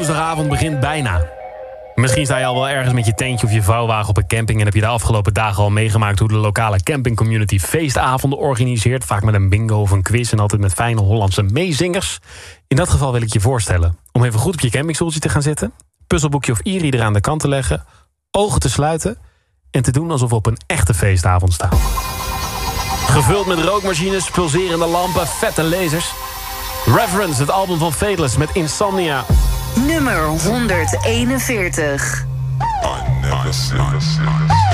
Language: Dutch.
woensdagavond begint bijna. Misschien sta je al wel ergens met je tentje of je vouwwagen op een camping... en heb je de afgelopen dagen al meegemaakt hoe de lokale campingcommunity feestavonden organiseert. Vaak met een bingo of een quiz en altijd met fijne Hollandse meezingers. In dat geval wil ik je voorstellen om even goed op je campingstoeltje te gaan zitten... puzzelboekje of e-reader aan de kant te leggen... ogen te sluiten en te doen alsof we op een echte feestavond staan. Gevuld met rookmachines, pulserende lampen, vette lasers. Reverence, het album van Fateless met Insomnia. Nummer 141. I never seen